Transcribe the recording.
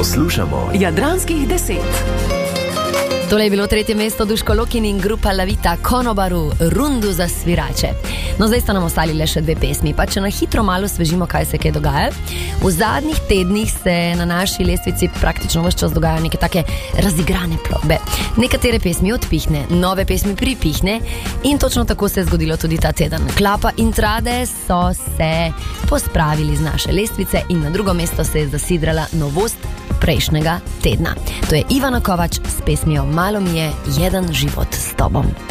Poslušamo Jadranskih 10. Tole je bilo 3. mesto Duško Lokin in grupa Lavita Konobaru, Rundu za svirače. No, zdaj sta nam ostali le še 2 pesmi, pa če na hitro malo svežimo, kaj se je dogajalo. V zadnjih tednih se na naši lestvici praktično ves čas dogajajo neke take razigrane plovbe. Nekatere pesmi odpihne, nove pesmi pripihne in točno tako se je zgodilo tudi ta teden. Klapa in Trade so se pospravili z naše lestvice in na drugo mesto se je zasidrala novost prejšnjega tedna. To je Ivana Kovač s pesmijo Malo mi je jedan život s tobom.